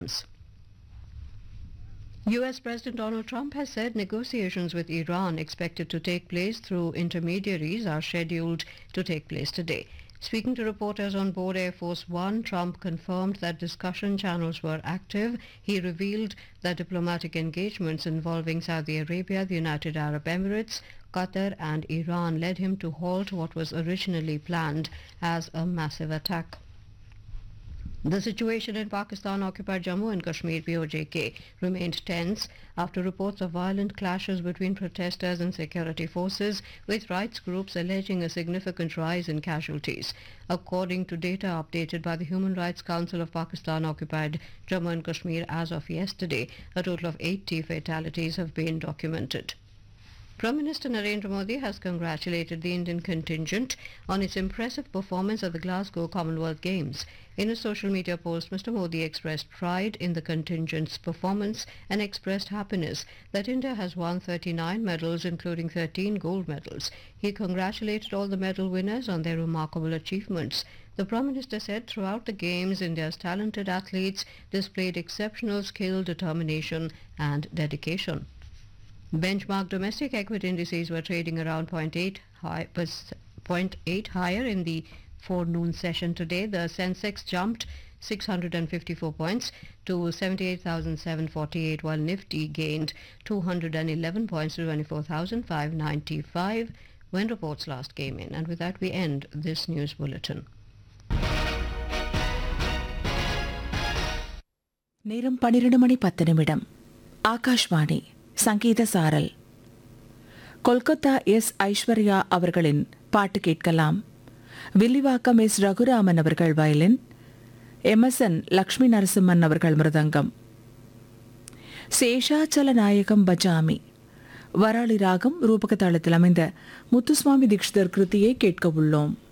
U.S. President Donald Trump has said negotiations with Iran expected to take place through intermediaries are scheduled to take place today. Speaking to reporters on board Air Force One, Trump confirmed that discussion channels were active. He revealed that diplomatic engagements involving Saudi Arabia, the United Arab Emirates, Qatar and Iran led him to halt what was originally planned as a massive attack. The situation in Pakistan-occupied Jammu and Kashmir (POJK) remained tense after reports of violent clashes between protesters and security forces, with rights groups alleging a significant rise in casualties. According to data updated by the Human Rights Council of Pakistan-occupied Jammu and Kashmir as of yesterday, a total of 80 fatalities have been documented. Prime Minister Narendra Modi has congratulated the Indian contingent on its impressive performance at the Glasgow Commonwealth Games. In a social media post, Mr. Modi expressed pride in the contingent's performance and expressed happiness that India has won 39 medals, including 13 gold medals. He congratulated all the medal winners on their remarkable achievements. The Prime Minister said throughout the Games, India's talented athletes displayed exceptional skill, determination and dedication. Benchmark domestic equity indices were trading around 0.8 higher in the forenoon session today. The Sensex jumped 654 points to 78,748, while Nifty gained 211 points to 24,595 when reports last came in. And with that, we end this news bulletin. நேரம் 12:10 ஆகாஷ்வாணி சங்கீத சாரல். Kolkata S Aishwarya அவர்களின் பாட்டு கேட்கலாம். Villivakkam S Raghuraman அவர்கள் violin, MSN Lakshmi Narasimhan அவர்கள் மிருதங்கம். சேஷாச்சல நாயகம் பஜாமி வராளி ராகம் ரூபக தாளத்தில் அமைந்த முத்துசுவாமி தீக்ஷிதர் கிருதியை கேட்க உள்ளோம்.